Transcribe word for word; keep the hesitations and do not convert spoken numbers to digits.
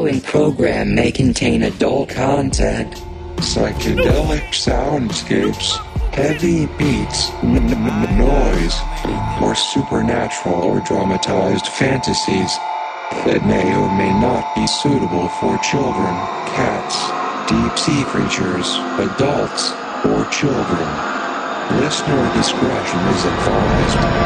following program may contain adult content, psychedelic soundscapes, heavy beats, n- n- noise, or supernatural or dramatized fantasies that may or may not be suitable for children, cats, deep-sea creatures, adults, or children. Listener discretion is advised.